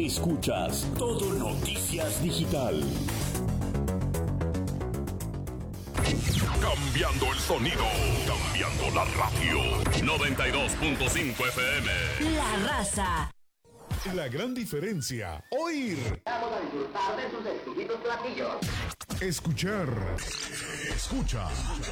Escuchas Todo Noticias Digital. Cambiando el sonido, cambiando la radio. 92.5 FM. La Raza. La gran diferencia, oír. Vamos a disfrutar de sus exquisitos platillos. Escuchar. Escucha.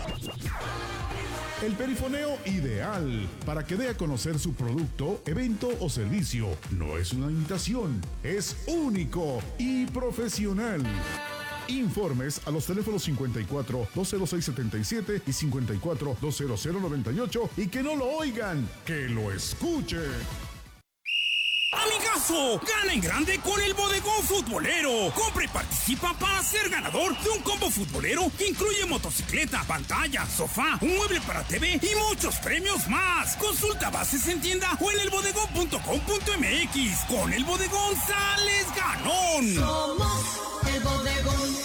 El perifoneo ideal para que dé a conocer su producto, evento o servicio. No es una imitación, es único y profesional. Informes a los teléfonos 54 206 77 y 54 200 98 y que no lo oigan, que lo escuchen. ¡Amigazo! ¡Gana en grande con el Bodegón Futbolero! Compra y participa para ser ganador de un combo futbolero que incluye motocicleta, pantalla, sofá, un mueble para TV y muchos premios más. Consulta bases en tienda o en elbodegón.com.mx. Con el Bodegón sales ganón. Somos el Bodegón.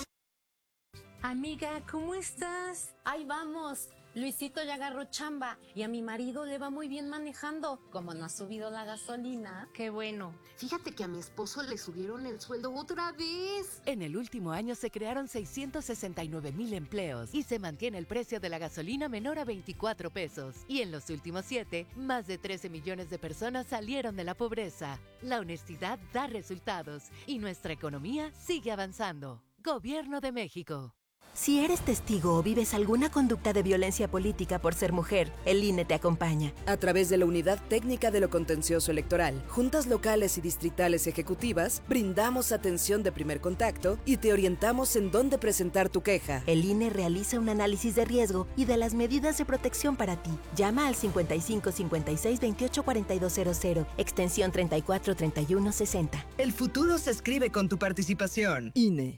Amiga, ¿cómo estás? Ahí vamos. Luisito ya agarró chamba y a mi marido le va muy bien manejando. Como no ha subido la gasolina. Qué bueno. Fíjate que a mi esposo le subieron el sueldo otra vez. En el último año se crearon 669,000 empleos y se mantiene el precio de la gasolina menor a 24 pesos. Y en los últimos 7, más de 13 millones de personas salieron de la pobreza. La honestidad da resultados y nuestra economía sigue avanzando. Gobierno de México. Si eres testigo o vives alguna conducta de violencia política por ser mujer, el INE te acompaña. A través de la Unidad Técnica de lo Contencioso Electoral, juntas locales y distritales ejecutivas, brindamos atención de primer contacto y te orientamos en dónde presentar tu queja. El INE realiza un análisis de riesgo y de las medidas de protección para ti. Llama al 55 56 28 4200, extensión 34 31 60. El futuro se escribe con tu participación. INE.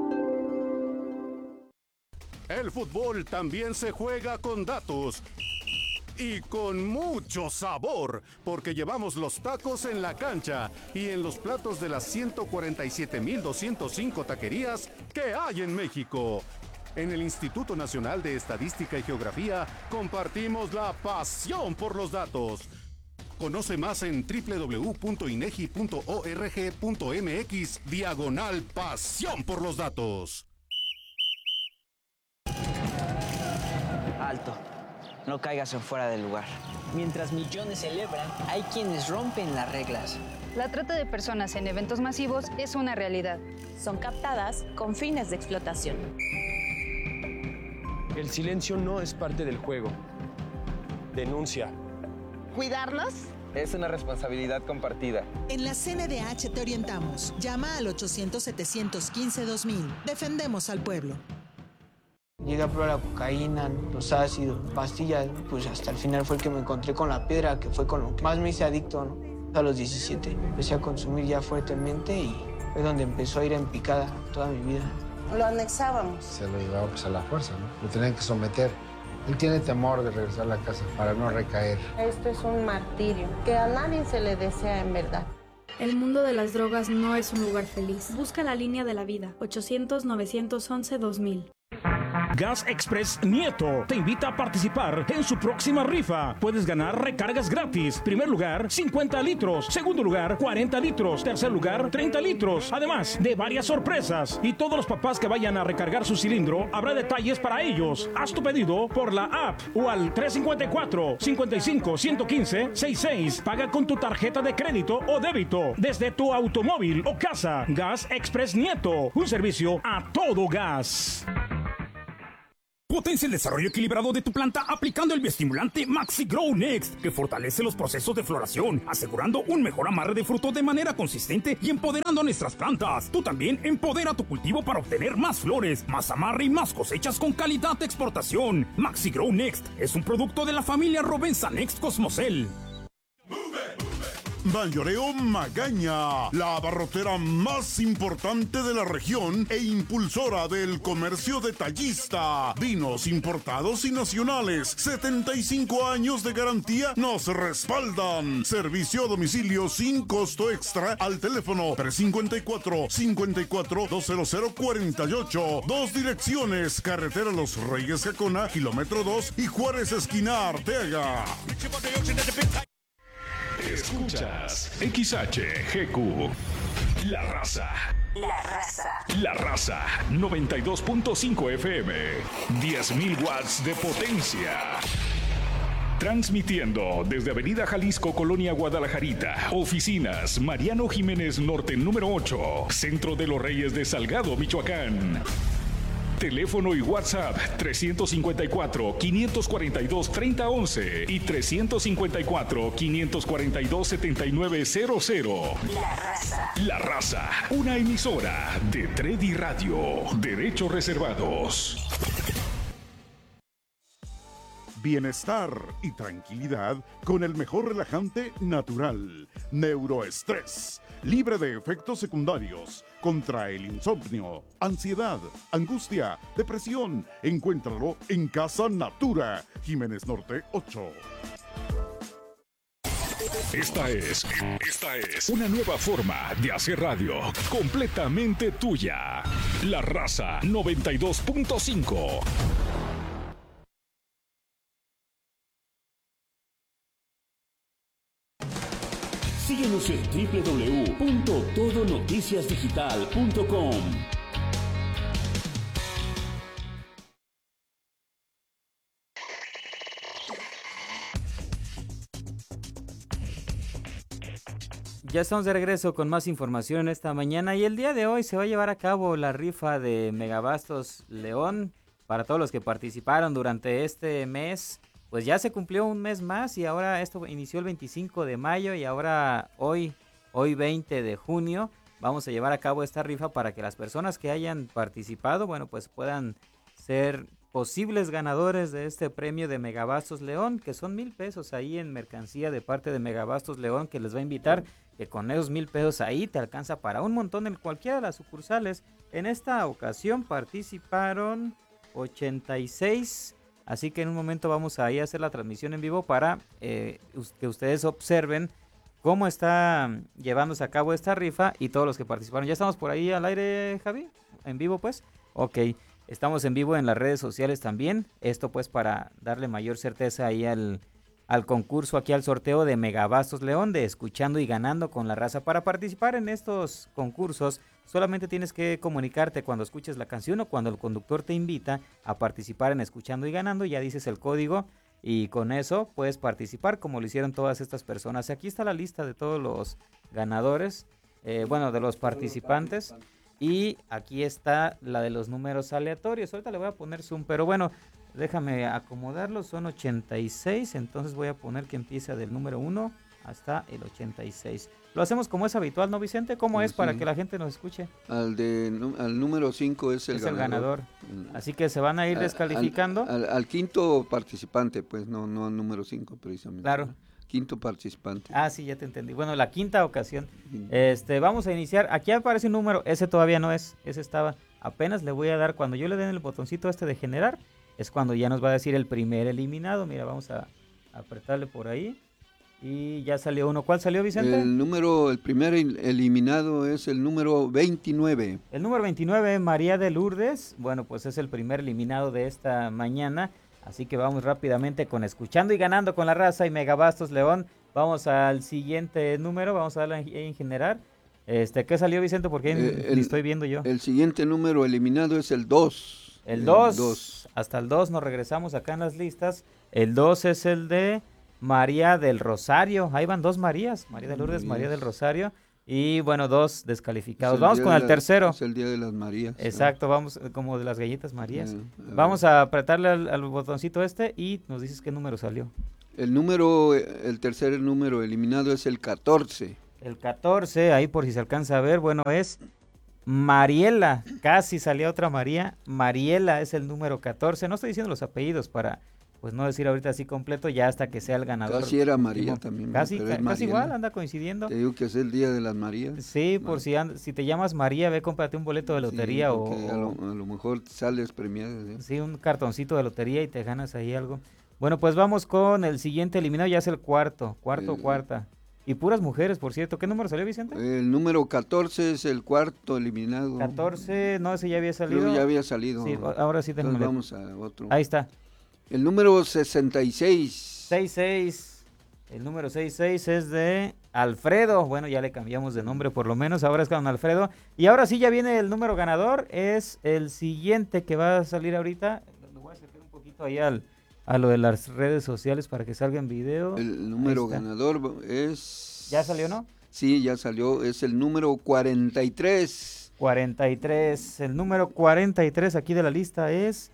El fútbol también se juega con datos y con mucho sabor, porque llevamos los tacos en la cancha y en los platos de las 147,205 taquerías que hay en México. En el Instituto Nacional de Estadística y Geografía compartimos la pasión por los datos. Conoce más en www.inegi.org.mx/pasión por los datos. Alto, no caigas en fuera del lugar. Mientras millones celebran, hay quienes rompen las reglas. La trata de personas en eventos masivos es una realidad. Son captadas con fines de explotación. El silencio no es parte del juego. Denuncia. ¿Cuidarlos? Es una responsabilidad compartida. En la CNDH te orientamos. Llama al 800-715-2000. Defendemos al pueblo. Llegué a probar la cocaína, los ácidos, pastillas, pues hasta el final fue el que me encontré con la piedra, que fue con lo que más me hice adicto, ¿no? A los 17 empecé a consumir ya fuertemente y fue donde empezó a ir en picada toda mi vida. Lo anexábamos. Se lo llevaba pues a la fuerza, ¿no? Lo tenían que someter. Él tiene temor de regresar a la casa para no recaer. Esto es un martirio que a nadie se le desea en verdad. El mundo de las drogas no es un lugar feliz. Busca la línea de la vida. 800-911-2000. Gas Express Nieto te invita a participar en su próxima rifa. Puedes ganar recargas gratis. Primer lugar, 50 litros. Segundo lugar, 40 litros. Tercer lugar, 30 litros. Además de varias sorpresas. Y todos los papás que vayan a recargar su cilindro, habrá detalles para ellos. Haz tu pedido por la app o al 354-55-115-66. Paga con tu tarjeta de crédito o débito desde tu automóvil o casa. Gas Express Nieto. Un servicio a todo gas. Potencia el desarrollo equilibrado de tu planta aplicando el bioestimulante Maxi Grow Next, que fortalece los procesos de floración, asegurando un mejor amarre de fruto de manera consistente y empoderando a nuestras plantas. Tú también empodera tu cultivo para obtener más flores, más amarre y más cosechas con calidad de exportación. Maxi Grow Next es un producto de la familia Rovensa Next Cosmocel. Mayoreo Magaña, la abarrotera más importante de la región e impulsora del comercio detallista. Vinos importados y nacionales, 75 años de garantía nos respaldan. Servicio a domicilio sin costo extra al teléfono 354-54-20048. Dos direcciones, carretera Los Reyes Jacona, kilómetro 2 y Juárez esquina Arteaga. Escuchas XHGQ. La Raza. La Raza 92.5 FM. 10.000 watts de potencia. Transmitiendo desde Avenida Jalisco, Colonia Guadalajarita. Oficinas Mariano Jiménez Norte número 8. Centro de los Reyes de Salgado, Michoacán. Teléfono y WhatsApp 354-542-3011 y 354-542-7900. La Raza, una emisora de Tredi Radio. Derechos reservados. Bienestar y tranquilidad con el mejor relajante natural. Neuroestrés, libre de efectos secundarios, contra el insomnio, ansiedad, angustia, depresión. Encuéntralo en Casa Natura, Jiménez Norte 8. Esta es una nueva forma de hacer radio, completamente tuya. La Raza 92.5. Síguenos en www.todonoticiasdigital.com. Ya estamos de regreso con más información esta mañana y el día de hoy se va a llevar a cabo la rifa de Megabastos León para todos los que participaron durante este mes. Pues ya se cumplió un mes más y ahora esto inició el 25 de mayo y ahora hoy 20 de junio vamos a llevar a cabo esta rifa para que las personas que hayan participado, bueno, pues puedan ser posibles ganadores de este premio de Megabastos León, que son 1,000 pesos ahí en mercancía de parte de Megabastos León, que les va a invitar, que con esos 1,000 pesos ahí te alcanza para un montón en cualquiera de las sucursales. En esta ocasión participaron 86. Así que en un momento vamos a ir a hacer la transmisión en vivo para que ustedes observen cómo está llevándose a cabo esta rifa y todos los que participaron. ¿Ya estamos por ahí al aire, Javi? ¿En vivo, pues? Ok, estamos en vivo en las redes sociales también. Esto pues para darle mayor certeza ahí al concurso, aquí al sorteo de Megabastos León de Escuchando y Ganando con la Raza. Para participar en estos concursos solamente tienes que comunicarte cuando escuches la canción o cuando el conductor te invita a participar en Escuchando y Ganando. Ya dices el código y con eso puedes participar como lo hicieron todas estas personas. Aquí está la lista de todos los ganadores, de los participantes. Y aquí está la de los números aleatorios. Ahorita le voy a poner zoom, pero bueno, déjame acomodarlo. Son 86, entonces voy a poner que empieza del número 1 hasta el 86. Lo hacemos como es habitual, ¿no, Vicente? ¿Cómo es para que la gente nos escuche? Al número 5 es el ganador. Así que se van a ir descalificando. Al quinto participante, pues no al número 5 precisamente. Claro. Quinto participante. Ah, sí, ya te entendí. Bueno, la quinta ocasión. Vamos a iniciar. Aquí aparece un número, ese todavía no es, ese estaba. Apenas le voy a dar, cuando yo le den el botoncito de generar, es cuando ya nos va a decir el primer eliminado. Mira, vamos a apretarle por ahí. Y ya salió uno. ¿Cuál salió, Vicente? El primer eliminado es el número 29. El número 29, María de Lourdes. Bueno, pues es el primer eliminado de esta mañana. Así que vamos rápidamente con Escuchando y Ganando con la Raza y Megabastos León. Vamos al siguiente número. Vamos a darle en generar. ¿Qué salió, Vicente? Porque estoy viendo yo. El siguiente número eliminado es el 2. El 2. Hasta el 2 nos regresamos acá en las listas. El 2 es el de María del Rosario. Ahí van 2 Marías. María de Lourdes, María del Rosario. Y bueno, 2 descalificados. Vamos con el tercero. Es el Día de las Marías. Exacto, vamos como de las galletas Marías. Vamos a apretarle al botoncito y nos dices qué número salió. El tercer número eliminado es el 14. El 14, ahí por si se alcanza a ver, bueno, es Mariela. Casi salió otra María. Mariela es el número 14. No estoy diciendo los apellidos para pues no decir ahorita así completo, ya hasta que sea el ganador. Casi era María también. Casi igual, anda coincidiendo. Te digo que es el Día de las Marías. Sí, por si te llamas María, ve, cómprate un boleto de lotería a lo mejor sales premiada. Sí, un cartoncito de lotería y te ganas ahí algo. Bueno, pues vamos con el siguiente eliminado, ya es el cuarta. Y puras mujeres, por cierto. ¿Qué número salió, Vicente? El número 14 es el cuarto eliminado. 14, no, ese ya había salido. Creo que ya había salido. Sí, ahora sí tenemos. Vamos a otro. Ahí está. El número 66. 66. El número 66 es de Alfredo. Bueno, ya le cambiamos de nombre por lo menos. Ahora es con Alfredo. Y ahora sí ya viene el número ganador. Es el siguiente que va a salir ahorita. Lo voy a acercar un poquito ahí a lo de las redes sociales para que salga en video. El número ganador es... ¿Ya salió, no? Sí, ya salió. Es el número 43. 43. El número 43 aquí de la lista es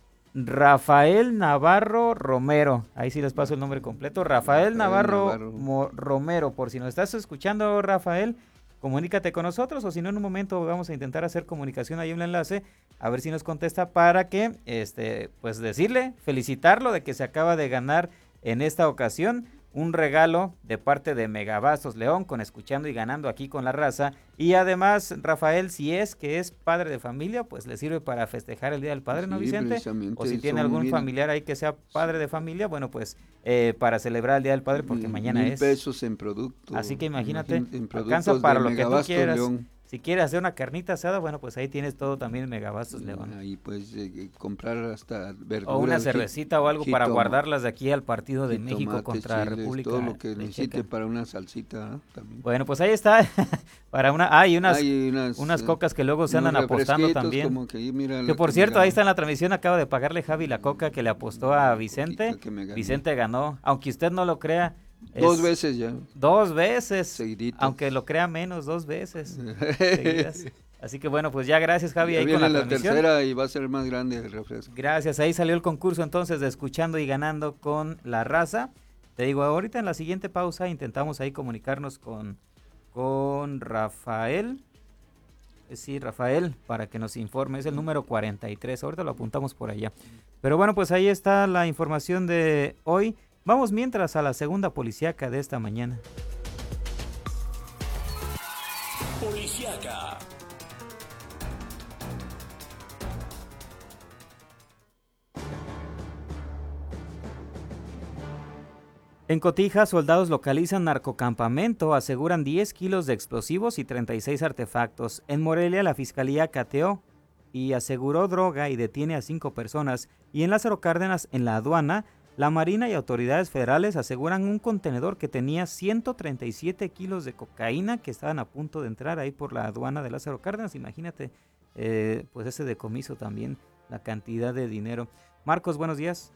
Rafael Navarro Romero. Ahí sí les paso el nombre completo. Rafael Navarro Romero. Por si nos estás escuchando, Rafael, comunícate con nosotros, o si no, en un momento vamos a intentar hacer comunicación ahí en el enlace, a ver si nos contesta para que, pues decirle, felicitarlo de que se acaba de ganar en esta ocasión un regalo de parte de Megabastos León con Escuchando y Ganando aquí con la Raza. Y además, Rafael, si es que es padre de familia, pues le sirve para festejar el Día del Padre, ¿no, Vicente? O si tiene algún familiar ahí que sea padre de familia, bueno, pues para celebrar el Día del Padre, porque mañana es. $1,000 en producto. Así que imagínate, alcanza para lo que tú quieras. León. Si quieres hacer una carnita asada, bueno, pues ahí tienes todo también Megabastos León. Ahí puedes comprar hasta verduras. O una cervecita o algo para guardarlas de aquí al partido de México contra República. Todo lo que necesite para una salsita también. Bueno, pues ahí está. Para una, hay unas cocas que luego se andan apostando también. Como que por cierto, ahí está en la transmisión, acaba de pagarle Javi la coca que le apostó a Vicente. Vicente ganó, aunque usted no lo crea. 2 veces ya. 2 veces. Seguiditas. Aunque lo crea menos, 2 veces. Seguidas. Así que bueno, pues ya gracias, Javi. Ahí viene con la tercera y va a ser más grande el refresco. Gracias, ahí salió el concurso entonces de Escuchando y Ganando con la Raza. Te digo, ahorita en la siguiente pausa intentamos ahí comunicarnos con Rafael. Sí, Rafael, para que nos informe. Es el número 43. Ahorita lo apuntamos por allá. Pero bueno, pues ahí está la información de hoy. Vamos mientras a la segunda policíaca de esta mañana. Policíaca. En Cotija, soldados localizan narcocampamento, aseguran 10 kilos de explosivos y 36 artefactos. En Morelia, la fiscalía cateó y aseguró droga y detiene a 5 personas. Y en Lázaro Cárdenas, en la aduana, la Marina y autoridades federales aseguran un contenedor que tenía 137 kilos de cocaína que estaban a punto de entrar ahí por la aduana de Lázaro Cárdenas. Imagínate, pues ese decomiso también, la cantidad de dinero. Marcos, buenos días.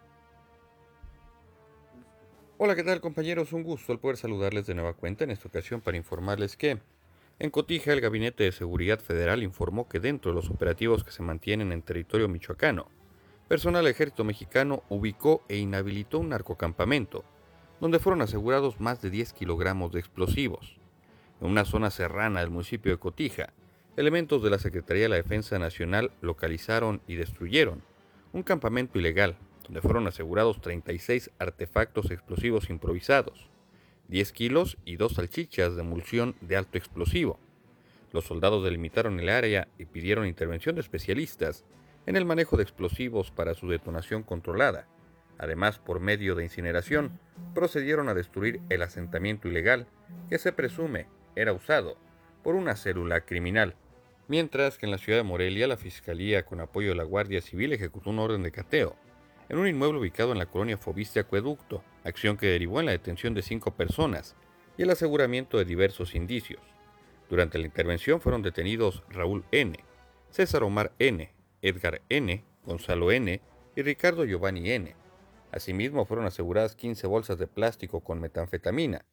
Hola, ¿qué tal, compañeros? Un gusto el poder saludarles de nueva cuenta en esta ocasión para informarles que en Cotija el Gabinete de Seguridad Federal informó que dentro de los operativos que se mantienen en territorio michoacano, personal del Ejército Mexicano ubicó e inhabilitó un narcocampamento, donde fueron asegurados más de 10 kilogramos de explosivos. En una zona serrana del municipio de Cotija, elementos de la Secretaría de la Defensa Nacional localizaron y destruyeron un campamento ilegal, donde fueron asegurados 36 artefactos explosivos improvisados, 10 kilos y 2 salchichas de emulsión de alto explosivo. Los soldados delimitaron el área y pidieron intervención de especialistas en el manejo de explosivos para su detonación controlada. Además, por medio de incineración, procedieron a destruir el asentamiento ilegal que se presume era usado por una célula criminal. Mientras que en la ciudad de Morelia, la Fiscalía, con apoyo de la Guardia Civil, ejecutó un orden de cateo en un inmueble ubicado en la colonia Fobiste Acueducto, acción que derivó en la detención de 5 personas y el aseguramiento de diversos indicios. Durante la intervención fueron detenidos Raúl N., César Omar N., Edgar N., Gonzalo N. y Ricardo Giovanni N. Asimismo, fueron aseguradas 15 bolsas de plástico con metanfetamina,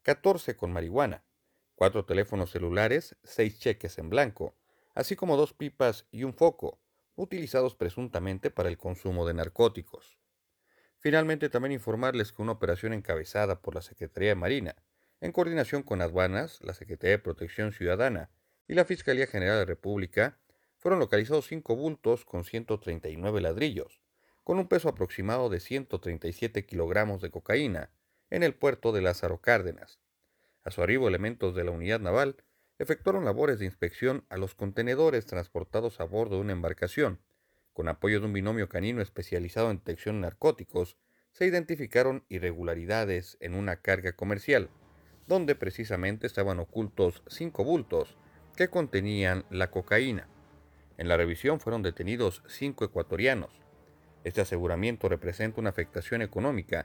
14 con marihuana, 4 teléfonos celulares, 6 cheques en blanco, así como 2 pipas y un foco, utilizados presuntamente para el consumo de narcóticos. Finalmente, también informarles que una operación encabezada por la Secretaría de Marina, en coordinación con Aduanas, la Secretaría de Protección Ciudadana y la Fiscalía General de la República, fueron localizados 5 bultos con 139 ladrillos, con un peso aproximado de 137 kilogramos de cocaína, en el puerto de Lázaro Cárdenas. A su arribo, elementos de la unidad naval efectuaron labores de inspección a los contenedores transportados a bordo de una embarcación. Con apoyo de un binomio canino especializado en detección de narcóticos, se identificaron irregularidades en una carga comercial, donde precisamente estaban ocultos 5 bultos que contenían la cocaína. En la revisión fueron detenidos 5 ecuatorianos. Este aseguramiento representa una afectación económica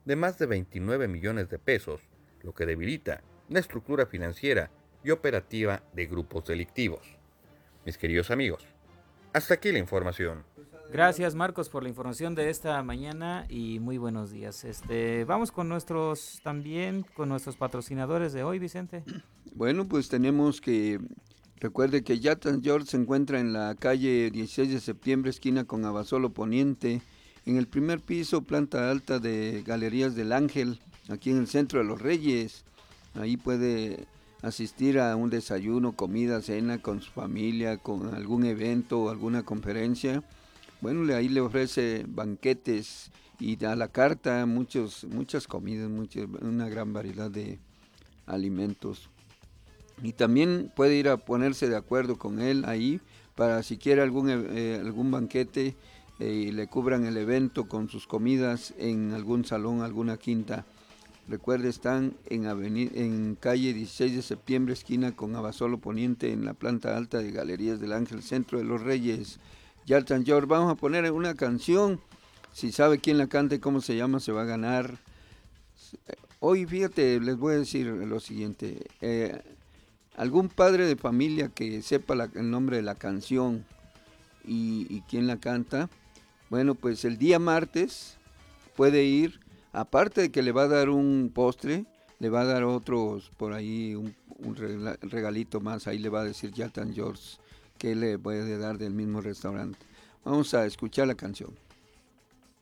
de más de 29 millones de pesos, lo que debilita la estructura financiera y operativa de grupos delictivos. Mis queridos amigos, hasta aquí la información. Gracias, Marcos, por la información de esta mañana y muy buenos días. Vamos con nuestros patrocinadores de hoy, Vicente. Bueno, pues tenemos que, recuerde que Jack & George se encuentra en la calle 16 de septiembre, esquina con Abasolo Poniente, en el primer piso, planta alta de Galerías del Ángel, aquí en el centro de Los Reyes. Ahí puede asistir a un desayuno, comida, cena con su familia, con algún evento o alguna conferencia. Bueno, ahí le ofrece banquetes y a la carta muchas comidas, una gran variedad de alimentos. Y también puede ir a ponerse de acuerdo con él ahí para si quiere algún banquete y le cubran el evento con sus comidas en algún salón, alguna quinta. Recuerde, están en calle 16 de septiembre, esquina con Abasolo Poniente, en la planta alta de Galerías del Ángel, centro de Los Reyes. Jack & George, vamos a poner una canción. Si sabe quién la canta y cómo se llama, se va a ganar. Hoy, fíjate, les voy a decir lo siguiente. Algún padre de familia que sepa el nombre de la canción y quién la canta, bueno, pues el día martes puede ir, aparte de que le va a dar un postre, le va a dar otros por ahí, un regalito más. Ahí le va a decir Jack & George que le puede dar del mismo restaurante. Vamos a escuchar la canción.